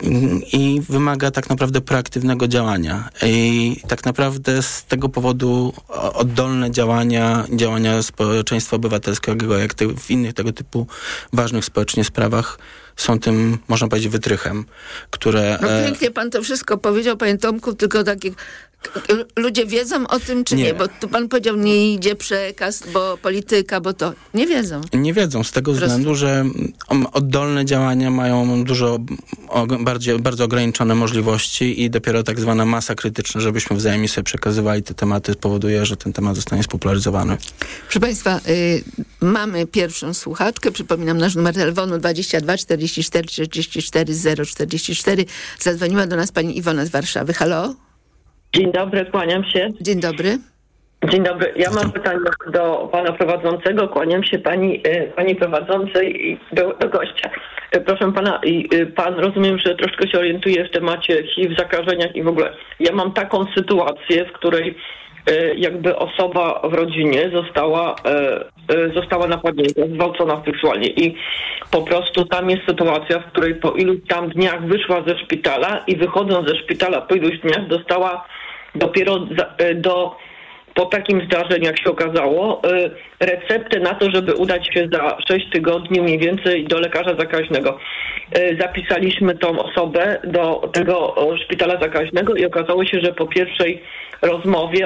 i wymaga tak naprawdę proaktywnego działania. I tak naprawdę z tego powodu oddolne działania społeczeństwa obywatelskiego, jak w innych tego typu ważnych społecznie sprawach, są tym, można powiedzieć, wytrychem, które... No pięknie pan to wszystko powiedział, panie Tomku, tylko takie... Ludzie wiedzą o tym, czy nie? Bo tu pan powiedział, nie idzie przekaz, bo polityka, bo to... Nie wiedzą. Nie wiedzą, z tego względu, że oddolne działania mają bardzo ograniczone możliwości i dopiero tak zwana masa krytyczna, żebyśmy wzajemnie sobie przekazywali te tematy, powoduje, że ten temat zostanie spopularyzowany. Proszę państwa, mamy pierwszą słuchaczkę. Przypominam nasz numer telefonu 22 44 44 044. Zadzwoniła do nas pani Iwona z Warszawy. Halo? Dzień dobry, kłaniam się. Dzień dobry. Dzień dobry. Ja mam pytanie do pana prowadzącego. Kłaniam się pani prowadzącej i do gościa. Proszę pana, pan rozumiem, że troszkę się orientuje w temacie HIV, zakażeniach i w ogóle. Ja mam taką sytuację, w której jakby osoba w rodzinie została napadnięta, zgwałcona seksualnie i po prostu tam jest sytuacja, w której po iluś tam dniach wyszła ze szpitala i wychodząc ze szpitala po iluś dniach dostała dopiero po takim zdarzeniu, jak się okazało, receptę na to, żeby udać się za 6 tygodni mniej więcej do lekarza zakaźnego. Zapisaliśmy tą osobę do tego szpitala zakaźnego i okazało się, że po pierwszej rozmowie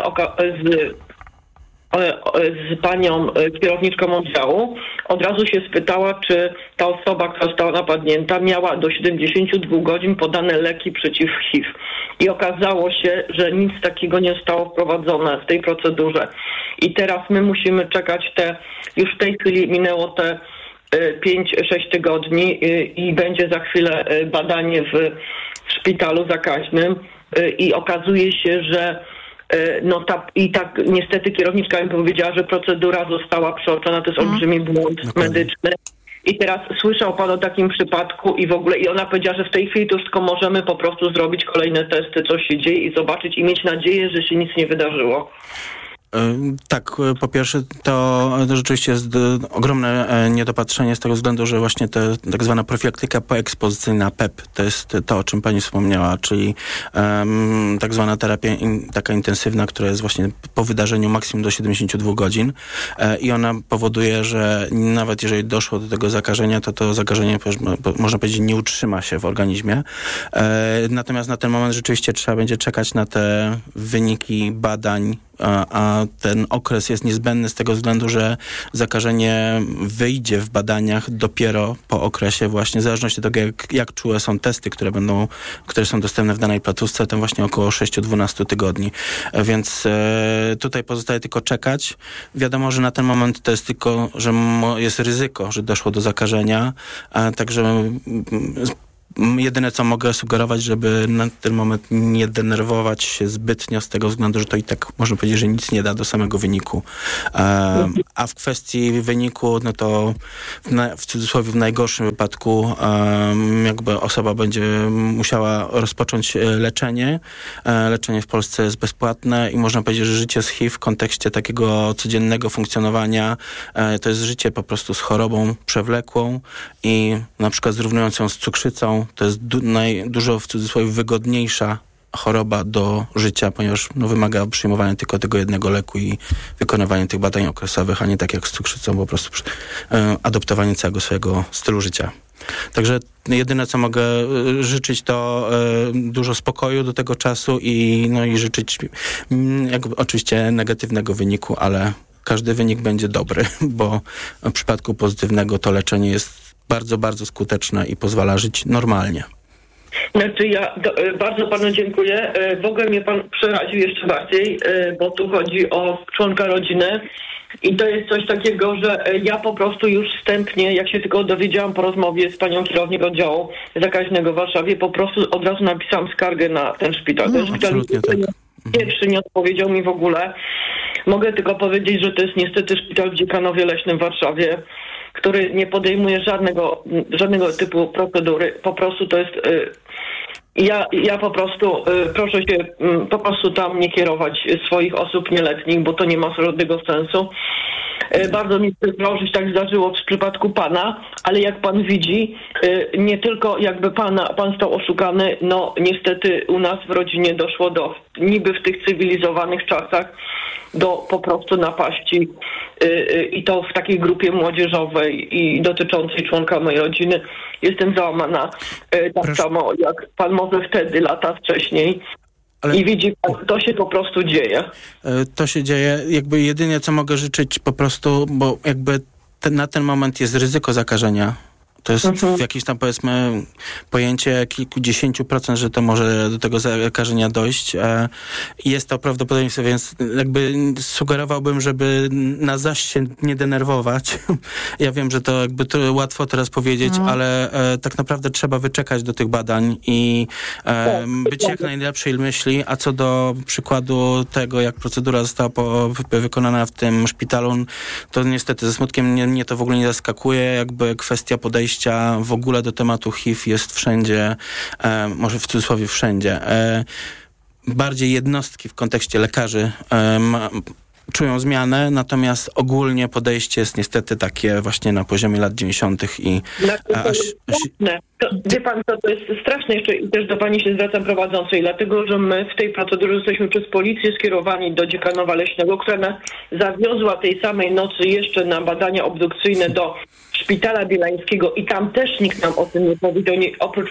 z panią kierowniczką oddziału od razu się spytała, czy ta osoba, która została napadnięta, miała do 72 godzin podane leki przeciw HIV. I okazało się, że nic takiego nie zostało wprowadzone w tej procedurze. I teraz my musimy czekać już w tej chwili minęło te 5-6 tygodni i będzie za chwilę badanie w szpitalu zakaźnym i okazuje się, że tak niestety kierowniczka mi powiedziała, że procedura została przeoczona, to jest olbrzymi błąd medyczny. I teraz słyszał pan o takim przypadku i w ogóle, i ona powiedziała, że w tej chwili to już tylko możemy po prostu zrobić kolejne testy, co się dzieje i zobaczyć i mieć nadzieję, że się nic nie wydarzyło. Tak, po pierwsze to rzeczywiście jest ogromne niedopatrzenie z tego względu, że właśnie ta tak zwana profilaktyka poekspozycyjna PEP to jest to, o czym pani wspomniała, czyli tak zwana terapia taka intensywna, która jest właśnie po wydarzeniu maksimum do 72 godzin i ona powoduje, że nawet jeżeli doszło do tego zakażenia, to zakażenie, można powiedzieć, nie utrzyma się w organizmie. Natomiast na ten moment rzeczywiście trzeba będzie czekać na te wyniki badań, a ten okres jest niezbędny z tego względu, że zakażenie wyjdzie w badaniach dopiero po okresie właśnie, w zależności od tego, jak czułe są testy, które są dostępne w danej placówce, to właśnie około 6-12 tygodni. Więc tutaj pozostaje tylko czekać. Wiadomo, że na ten moment to jest tylko, że jest ryzyko, że doszło do zakażenia, a także jedyne, co mogę sugerować, żeby na ten moment nie denerwować się zbytnio z tego względu, że to i tak można powiedzieć, że nic nie da do samego wyniku. A w kwestii wyniku, no to w cudzysłowie w najgorszym wypadku jakby osoba będzie musiała rozpocząć leczenie. Leczenie w Polsce jest bezpłatne i można powiedzieć, że życie z HIV w kontekście takiego codziennego funkcjonowania to jest życie po prostu z chorobą przewlekłą i na przykład zrównującą z cukrzycą. To jest dużo w cudzysłowie wygodniejsza choroba do życia, ponieważ wymaga przyjmowania tylko tego jednego leku i wykonywania tych badań okresowych, a nie tak jak z cukrzycą, po prostu adoptowanie całego swojego stylu życia. Także jedyne, co mogę życzyć, to dużo spokoju do tego czasu i życzyć jakby oczywiście negatywnego wyniku, ale każdy wynik będzie dobry, bo w przypadku pozytywnego to leczenie jest bardzo, bardzo skuteczne i pozwala żyć normalnie. Znaczy ja bardzo panu dziękuję. W ogóle mnie pan przeraził jeszcze bardziej, bo tu chodzi o członka rodziny i to jest coś takiego, że ja po prostu już wstępnie, jak się tylko dowiedziałam po rozmowie z panią kierownik oddziału zakaźnego w Warszawie, po prostu od razu napisałam skargę na ten szpital. Ten szpital pierwszy nie odpowiedział mi w ogóle. Mogę tylko powiedzieć, że to jest niestety szpital w Dziekanowie Leśnym w Warszawie, który nie podejmuje żadnego typu procedury. Po prostu to jest... Ja po prostu proszę się po prostu tam nie kierować swoich osób nieletnich, bo to nie ma żadnego sensu. Bardzo mi przykro, że się tak zdarzyło w przypadku pana, ale jak pan widzi, nie tylko jakby pan został oszukany, no niestety u nas w rodzinie doszło do, niby w tych cywilizowanych czasach, do po prostu napaści i to w takiej grupie młodzieżowej i dotyczącej członka mojej rodziny. Jestem załamana, tak samo jak pan może wtedy, lata wcześniej. I widzi pan, to się po prostu dzieje. To się dzieje. Jakby jedynie co mogę życzyć po prostu, bo jakby na ten moment jest ryzyko zakażenia. To jest jakieś tam, powiedzmy, pojęcie kilkudziesięciu procent, że to może do tego zakażenia dojść. Jest to prawdopodobieństwo, więc jakby sugerowałbym, żeby na zaś się nie denerwować. Ja wiem, że to jakby to łatwo teraz powiedzieć, ale tak naprawdę trzeba wyczekać do tych badań i być jak najlepszej myśli. A co do przykładu tego, jak procedura została wykonana w tym szpitalu, to niestety ze smutkiem mnie to w ogóle nie zaskakuje. Jakby kwestia podejścia w ogóle do tematu HIV jest wszędzie, może w cudzysłowie wszędzie. Bardziej jednostki w kontekście lekarzy czują zmianę, natomiast ogólnie podejście jest niestety takie właśnie na poziomie lat 90. i wie pan co, to jest straszne jeszcze i też do pani się zwracam prowadzącej, dlatego że my w tej procedurze jesteśmy przez policję skierowani do Dziekanowa Leśnego, która nas zawiozła tej samej nocy jeszcze na badania obdukcyjne do Szpitala Bielańskiego i tam też nikt nam o tym nie powiedział, oprócz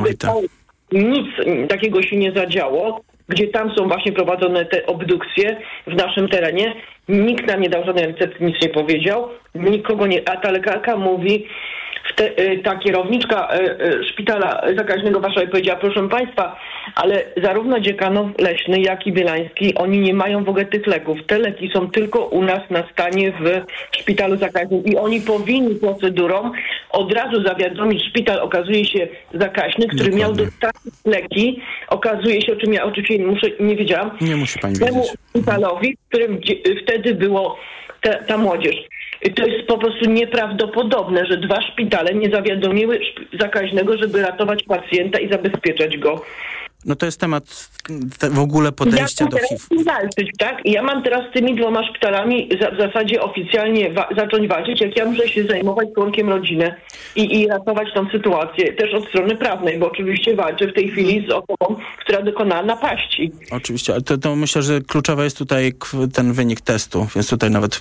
nic takiego się nie zadziało, gdzie tam są właśnie prowadzone te obdukcje w naszym terenie. Nikt nam nie dał żadnej recepty, nic nie powiedział, nikogo nie, a ta lekarka mówi, ta kierowniczka szpitala zakaźnego w Warszawie powiedziała, proszę państwa, ale zarówno Dziekanów Leśny, jak i Bielański, oni nie mają w ogóle tych leków. Te leki są tylko u nas na stanie w szpitalu zakaźnym i oni powinni procedurą od razu zawiadomić szpital, okazuje się zakaźny, który miał dostarczyć leki, okazuje się, o czym ja oczywiście nie wiedziałam, nie musi pani temu wiedzieć. szpitalowi, w którym wtedy było ta młodzież. To jest po prostu nieprawdopodobne, że 2 szpitale nie zawiadomiły zakaźnego, żeby ratować pacjenta i zabezpieczać go. No to jest temat w ogóle podejścia do HIV. Walczyć, tak? I ja mam teraz z tymi 2 szpitalami w zasadzie oficjalnie zacząć walczyć, jak ja muszę się zajmować członkiem rodziny i ratować tą sytuację też od strony prawnej, bo oczywiście walczę w tej chwili z osobą, która dokonała napaści. Oczywiście, ale to myślę, że kluczowy jest tutaj ten wynik testu, więc tutaj nawet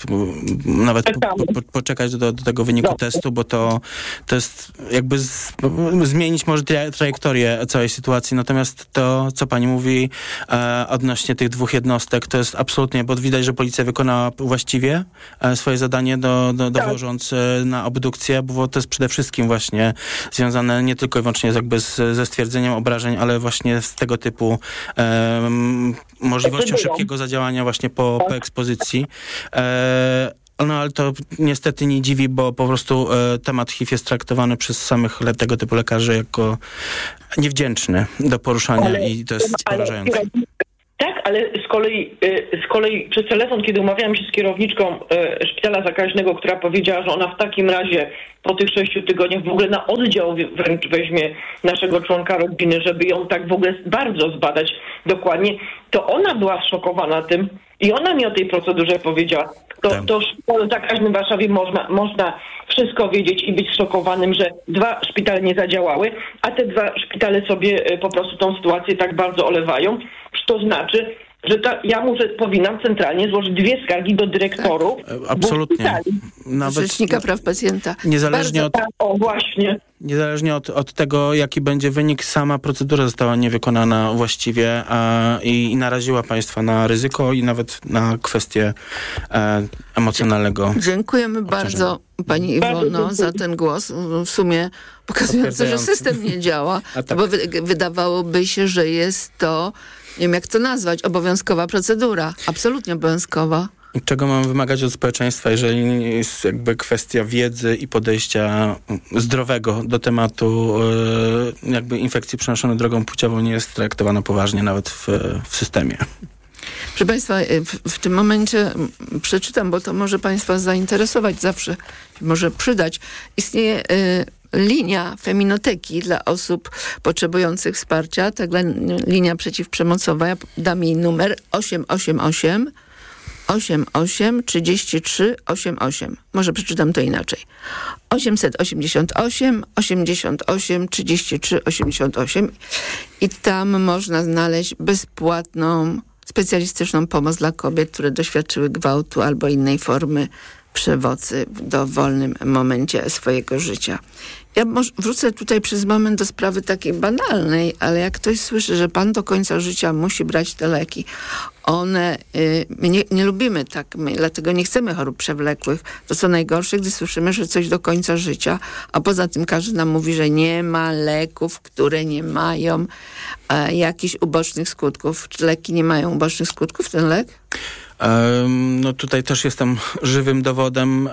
poczekać do tego wyniku testu, bo to jest jakby zmienić może trajektorię całej sytuacji, natomiast to, co pani mówi odnośnie tych 2 jednostek, to jest absolutnie, bo widać, że policja wykonała właściwie swoje zadanie, dowożąc na obdukcję, bo to jest przede wszystkim właśnie związane nie tylko i wyłącznie jakby ze stwierdzeniem obrażeń, ale właśnie z tego typu możliwością szybkiego zadziałania właśnie po ekspozycji. No ale to niestety nie dziwi, bo po prostu temat HIV jest traktowany przez samych tego typu lekarzy jako niewdzięczny do poruszania i to jest porażające. Tak, ale z kolei przez telefon, kiedy umawiałam się z kierowniczką szpitala zakaźnego, która powiedziała, że ona w takim razie po tych 6 tygodniach w ogóle na oddział wręcz weźmie naszego członka rodziny, żeby ją tak w ogóle bardzo zbadać dokładnie, to ona była zszokowana tym i ona mi o tej procedurze powiedziała. To w szpitalu zakaźnym w Warszawie można wszystko wiedzieć i być zszokowanym, że 2 szpitale nie zadziałały, a te 2 szpitale sobie po prostu tą sytuację tak bardzo olewają. To znaczy, że ja powinnam centralnie złożyć 2 skargi do dyrektorów. Absolutnie. Nawet Rzecznika Praw Pacjenta. Niezależnie od tego, jaki będzie wynik, sama procedura została niewykonana właściwie i naraziła państwa na ryzyko i nawet na kwestię emocjonalnego. Dziękujemy bardzo pani Iwono za ten głos. W sumie pokazujący, że system nie działa, bo wydawałoby się, że jest to, nie wiem jak to nazwać, obowiązkowa procedura. Absolutnie obowiązkowa. Czego mamy wymagać od społeczeństwa, jeżeli jest jakby kwestia wiedzy i podejścia zdrowego do tematu jakby infekcji przenoszonej drogą płciową nie jest traktowana poważnie nawet w systemie. Proszę państwa, w tym momencie przeczytam, bo to może państwa zainteresować, zawsze może przydać. Istnieje linia feminoteki dla osób potrzebujących wsparcia, tak, linia przeciwprzemocowa. Ja dam jej numer 888 88 33 88. Może przeczytam to inaczej. 888 88 33 88 i tam można znaleźć bezpłatną, specjalistyczną pomoc dla kobiet, które doświadczyły gwałtu albo innej formy przemocy w dowolnym momencie swojego życia. Ja wrócę tutaj przez moment do sprawy takiej banalnej, ale jak ktoś słyszy, że pan do końca życia musi brać te leki, one, my nie lubimy tak, my dlatego nie chcemy chorób przewlekłych. To co najgorsze, gdy słyszymy, że coś do końca życia, a poza tym każdy nam mówi, że nie ma leków, które nie mają jakichś ubocznych skutków. Czy leki nie mają ubocznych skutków, ten lek? No tutaj też jestem żywym dowodem.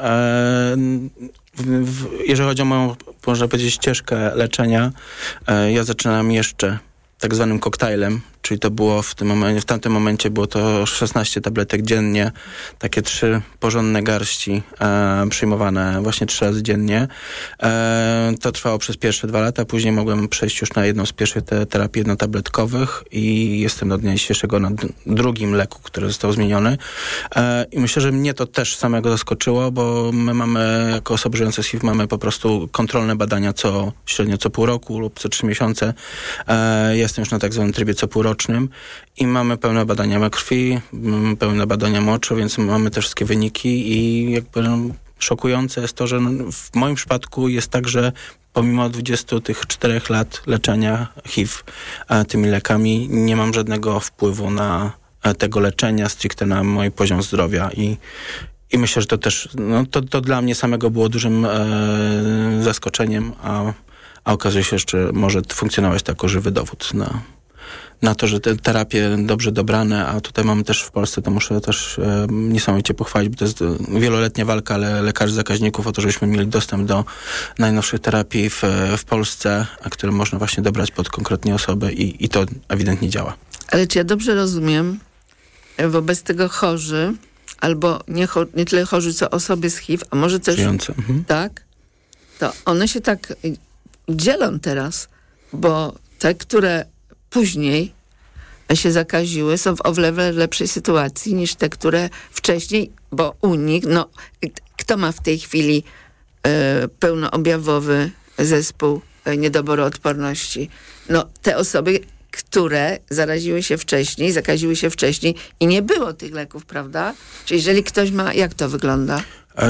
Jeżeli chodzi o moją, można powiedzieć, ścieżkę leczenia, ja zaczynam jeszcze tak zwanym koktajlem, czyli to było w tamtym momencie było to 16 tabletek dziennie, takie 3 porządne garści przyjmowane właśnie 3 razy dziennie. To trwało przez pierwsze 2 lata, później mogłem przejść już na jedną z pierwszych terapii jednotabletkowych i jestem do dnia dzisiejszego na drugim leku, który został zmieniony. I myślę, że mnie to też samego zaskoczyło, bo my mamy, jako osoby żyjące z HIV, mamy po prostu kontrolne badania średnio co pół roku lub co 3 miesiące. Jestem już na tak zwanym trybie co półrocznym i mamy pełne badania krwi, pełne badania moczu, więc mamy te wszystkie wyniki i jakby szokujące jest to, że w moim przypadku jest tak, że pomimo 24 lat leczenia HIV tymi lekami nie mam żadnego wpływu na tego leczenia, stricte na mój poziom zdrowia i myślę, że to też, to dla mnie samego było dużym zaskoczeniem, a okazuje się, że może funkcjonować jako żywy dowód na to, że te terapie dobrze dobrane, a tutaj mamy też w Polsce, to muszę też niesamowicie pochwalić, bo to jest wieloletnia walka lekarzy zakaźników o to, żebyśmy mieli dostęp do najnowszych terapii w Polsce, a które można właśnie dobrać pod konkretnie osoby i to ewidentnie działa. Ale czy ja dobrze rozumiem, wobec tego chorzy, albo nie tyle chorzy, co osoby z HIV, a może też żyjące. Tak, to one się tak dzielą teraz, bo te, które później się zakaziły, są w o wiele lepszej sytuacji niż te, które wcześniej, bo u nich, kto ma w tej chwili pełnoobjawowy zespół niedoboru odporności? Te osoby, które zaraziły się wcześniej, zakaziły się wcześniej i nie było tych leków, prawda? Czyli jeżeli ktoś ma, jak to wygląda?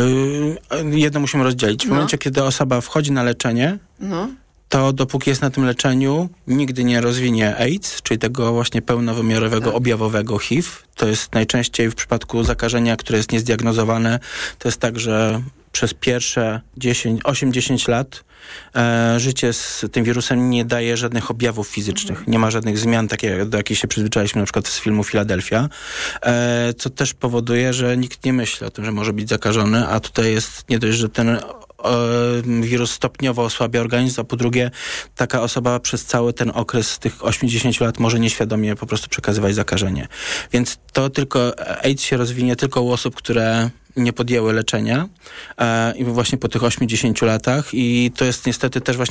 Jedno musimy rozdzielić. W momencie, kiedy osoba wchodzi na leczenie, to dopóki jest na tym leczeniu, nigdy nie rozwinie AIDS, czyli tego właśnie pełnowymiarowego, objawowego HIV. To jest najczęściej w przypadku zakażenia, które jest niezdiagnozowane. To jest tak, że przez pierwsze 8-10 lat życie z tym wirusem nie daje żadnych objawów fizycznych. Nie ma żadnych zmian, takie, do jakich się przyzwyczailiśmy na przykład z filmu Filadelfia, co też powoduje, że nikt nie myśli o tym, że może być zakażony, a tutaj jest nie dość, że ten wirus stopniowo osłabia organizm, a po drugie taka osoba przez cały ten okres tych 80 lat może nieświadomie po prostu przekazywać zakażenie. Więc to tylko AIDS się rozwinie tylko u osób, które nie podjęły leczenia i właśnie po tych 80 latach i to jest niestety też właśnie